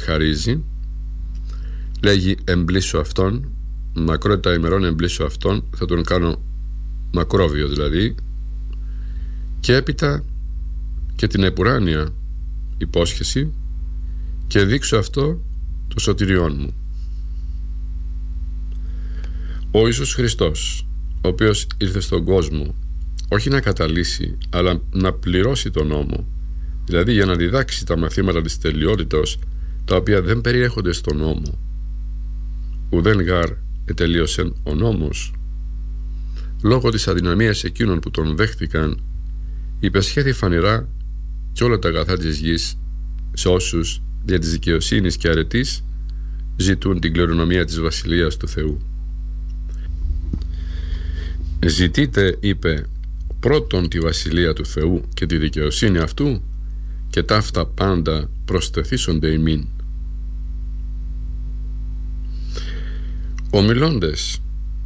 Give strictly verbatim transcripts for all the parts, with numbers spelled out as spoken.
χαρίζει, λέγει εμπλήσω αυτόν, μακρότητα ημερών εμπλήσω αυτόν, θα τον κάνω μακρόβιο δηλαδή, και έπειτα και την επουράνια υπόσχεση, και δείξω αυτό το σωτηριόν μου. Ο Ιησούς Χριστός, ο οποίος ήρθε στον κόσμο όχι να καταλύσει αλλά να πληρώσει τον νόμο, δηλαδή για να διδάξει τα μαθήματα της τελειότητος, τα οποία δεν περιέχονται στον νόμο. Ουδέν γάρ ετελείωσεν ο νόμος. Λόγω της αδυναμίας εκείνων που τον δέχτηκαν, υπεσχέθη φανερά και όλα τα αγαθά της γης σε όσους δια της δικαιοσύνης και αρετής ζητούν την κληρονομία της Βασιλείας του Θεού. Ζητείτε, είπε, πρώτον τη Βασιλεία του Θεού και τη δικαιοσύνη αυτού, και ταύτα πάντα προστεθήσονται ημίν. Ομιλώντες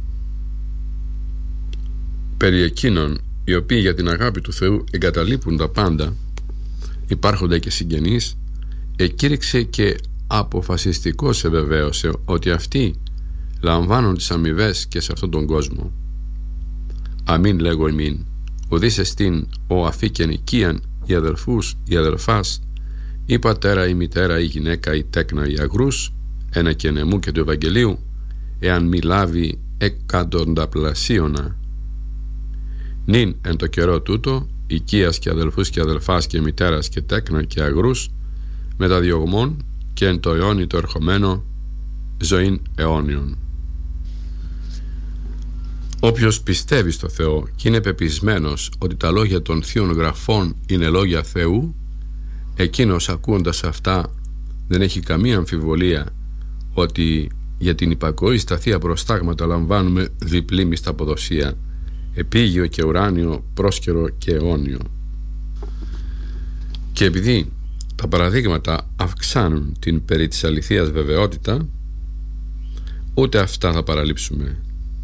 περί εκείνων οι οποίοι για την αγάπη του Θεού εγκαταλείπουν τα πάντα, υπάρχοντα και συγγενείς, εκήρυξε και αποφασιστικώς ευεβαίωσε ότι αυτοί λαμβάνουν τις αμοιβές και σε αυτόν τον κόσμο. Αμήν λέγω ημίν, ουδείς εστίν ο αφήκεν οικίαν, οι αδελφούς, οι αδελφάς, η πατέρα, η μητέρα, η γυναίκα, η τέκνα, η αγρούς, ένα και νεμού και του Ευαγγελίου, εάν μη λάβει εκατονταπλασίωνα. Νυν εν το καιρό τούτο, οικίας και αδελφούς και αδελφάς και μητέρας και τέκνα και αγρούς, μεταδιωγμών και εν το αιώνι το ερχομένο ζωήν αιώνιον. Όποιος πιστεύει στο Θεό και είναι πεπισμένος ότι τα λόγια των Θείων Γραφών είναι λόγια Θεού, εκείνος ακούοντας αυτά δεν έχει καμία αμφιβολία ότι για την υπακοή στα Θεία Προστάγματα λαμβάνουμε διπλή μισθαποδοσία, επίγειο και ουράνιο, πρόσκαιρο και αιώνιο. Και επειδή τα παραδείγματα αυξάνουν την περί της αληθείας βεβαιότητα, ούτε αυτά θα παραλείψουμε.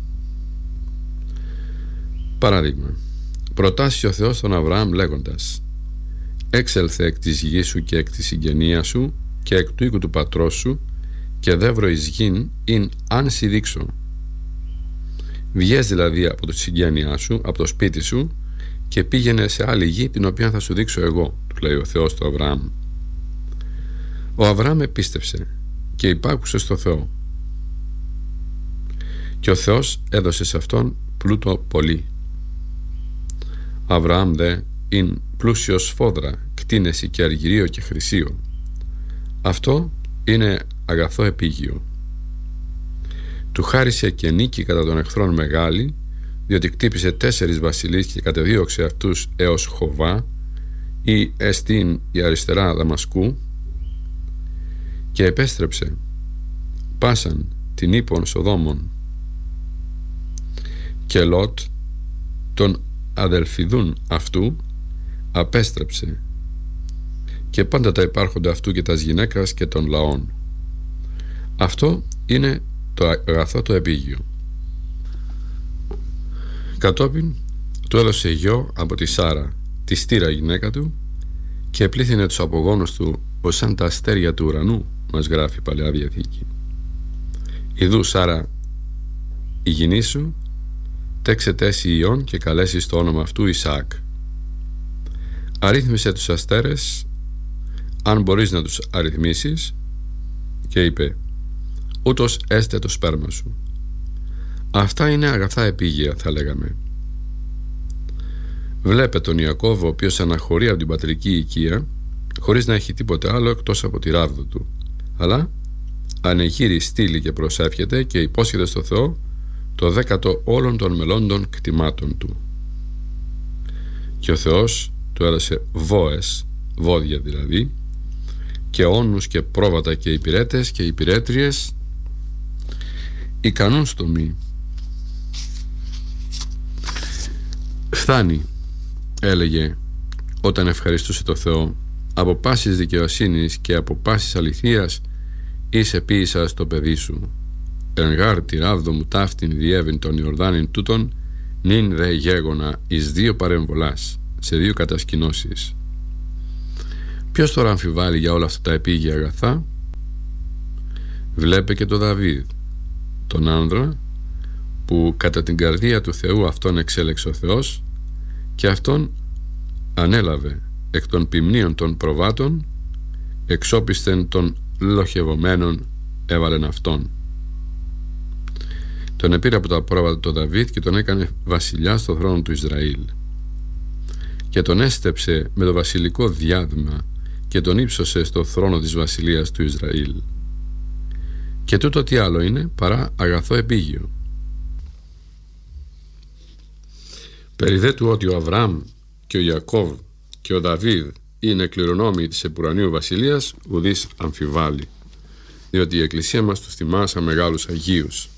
Παράδειγμα, προτάσει ο Θεός τον Αβραάμ λέγοντας: έξελθε εκ της γης σου και εκ της συγγενείας σου και εκ του οίκου του πατρός σου, και δεύρο εις γην ειν αν σοι δείξω. Βγες δηλαδή από τη συγγένειά σου, από το σπίτι σου, και πήγαινε σε άλλη γη την οποία θα σου δείξω εγώ, του λέει ο Θεός του Αβραάμ. Ο Αβραάμ επίστεψε και υπάκουσε στο Θεό, και ο Θεός έδωσε σε αυτόν πλούτο πολύ. Αβραάμ δε ειν πλούσιος σφόδρα, κτίνεση και αργυρίο και χρυσίο. Αυτό είναι αγαθό επίγειο. Του χάρισε και νίκη κατά των εχθρών μεγάλη, διότι κτύπησε τέσσερις βασιλείς και κατεδίωξε αυτούς έως Χοβά, ή εστίν η αριστερά Δαμασκού, και επέστρεψε πάσαν την ύπων Σοδόμων, και Λότ τον αδελφιδούν αυτού απέστρεψε, και πάντα τα υπάρχοντα αυτού και τας γυναίκας και των λαών. Αυτό είναι το αγαθό το επίγειο. Κατόπιν του έδωσε γιο από τη Σάρα, τη στήρα γυναίκα του, και επλήθυνε τους απογόνους του ως σαν τα αστέρια του ουρανού, μας γράφει η Παλαιά Διαθήκη. Ιδού Σάρα η γυνή σου, τέξε τέσι ιών και καλέσει το όνομα αυτού Ισαάκ. Αρρύθμισε τους αστέρες, αν μπορείς να τους αριθμίσεις, και είπε: ούτως έστε το σπέρμα σου. Αυτά είναι αγαθά επίγεια, θα λέγαμε. Βλέπε τον Ιακώβ, ο οποίος αναχωρεί από την πατρική οικία χωρίς να έχει τίποτε άλλο εκτός από τη ράβδο του, αλλά ανεγείρει στήλη και προσεύχεται και υπόσχεται στο Θεό το δέκατο όλων των μελώντων κτημάτων του. Και ο Θεός του έδωσε βόες, βόδια δηλαδή, και όνους και πρόβατα και υπηρέτες και υπηρέτριες ικανούς στο μη. Φτάνει, έλεγε όταν ευχαριστούσε το Θεό, από πάσης δικαιοσύνης και από πάσης αληθείας είσαι ποίησα στο παιδί σου. Εν γάρ τη ράβδο μου ταύτην διέβην των Ιορδάνην τούτων, νυν δε γέγονα εις δύο παρεμβολάς, σε δύο κατασκηνώσεις. Ποιος τώρα αμφιβάλλει για όλα αυτά τα επίγεια αγαθά? Βλέπε και τον Δαβίδ, τον άνδρα που κατά την καρδία του Θεού αυτόν εξέλεξε ο Θεός, και αυτόν ανέλαβε εκ των ποιμνίων των προβάτων, εξόπισθεν των λοχευωμένων έβαλεν αυτόν. Τον επήρε από τα πρόβατα τον Δαβίδ και τον έκανε βασιλιά στο θρόνο του Ισραήλ, και τον έστεψε με το βασιλικό διάδημα και τον ύψωσε στο θρόνο της βασιλείας του Ισραήλ. Και τούτο τι άλλο είναι παρά αγαθό επίγειο. Περί δε του ότι ο Αβραάμ και ο Ιακώβ και ο Δαβίδ είναι κληρονόμοι της επουρανίου βασιλείας, ουδής αμφιβάλλει, διότι η Εκκλησία μας τους τιμά σαν μεγάλους Αγίους.